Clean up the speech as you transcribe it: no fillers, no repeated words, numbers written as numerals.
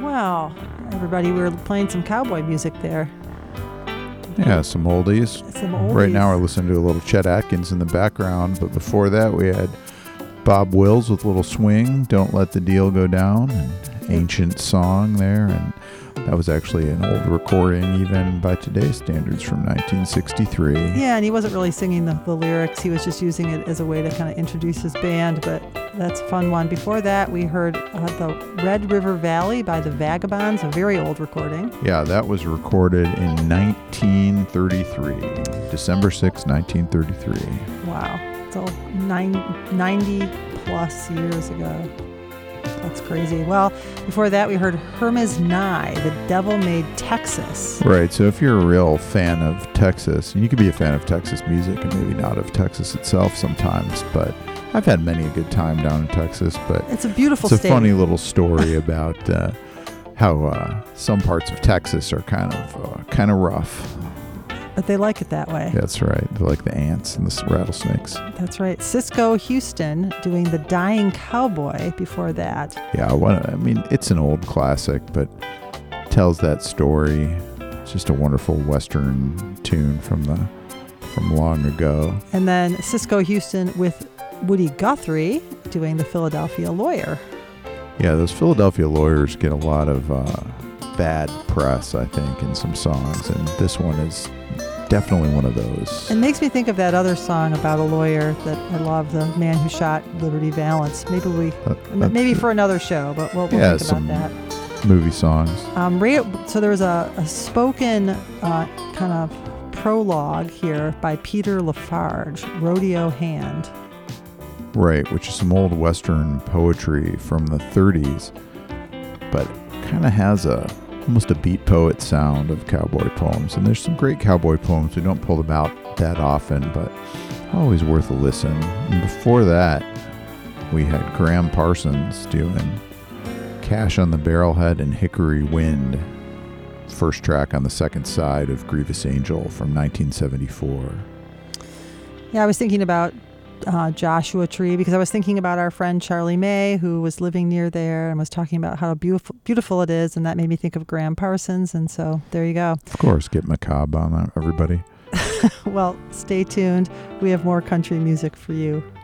Well, everybody, we were playing some cowboy music there. Yeah, some oldies. Some oldies. Right now we're listening to a little Chet Atkins in the background, but before that we had Bob Wills with Little Swing, Don't Let the Deal Go Down, an ancient song there, and that was actually an old recording even by today's standards from 1963. Yeah, and he wasn't really singing the lyrics. He was just using it as a way to kind of introduce his band, but that's a fun one. Before that, we heard the Red River Valley by the Vagabonds, a very old recording. Yeah, that was recorded in 1933, December 6, 1933. Wow. So 90 plus years ago. That's crazy. Well, before that, we heard Hermes Nye, The Devil Made Texas. Right. So if you're a real fan of Texas, and you can be a fan of Texas music and maybe not of Texas itself sometimes, but I've had many a good time down in Texas. But it's a beautiful state. It's a funny little story about how some parts of Texas are kind of rough. But they like it that way. That's right. They like the ants and the rattlesnakes. That's right. Cisco Houston doing The Dying Cowboy before that. Yeah, it's an old classic, but tells that story. It's just a wonderful Western tune from long ago. And then Cisco Houston with Woody Guthrie doing The Philadelphia Lawyer. Yeah, those Philadelphia Lawyers get a lot of bad press, I think, in some songs, and this one is definitely one of those. It makes me think of that other song about a lawyer that I love, The Man Who Shot Liberty Valance. Maybe for another show, but we'll think about that. Movie songs. So there was a spoken kind of prologue here by Peter Lafarge, Rodeo Hand. Right, which is some old Western poetry from the 30s, but kind of has almost a beat poet sound of cowboy poems. And there's some great cowboy poems. We don't pull them out that often, but always worth a listen. And before that, we had Graham Parsons doing Cash on the Barrelhead and Hickory Wind, first track on the second side of Grievous Angel from 1974. Yeah, I was thinking about Joshua Tree because I was thinking about our friend Charlie May, who was living near there and was talking about how beautiful it is, and that made me think of Graham Parsons, and so there you go. Of course, get macabre on that, everybody. Well, stay tuned. We have more country music for you.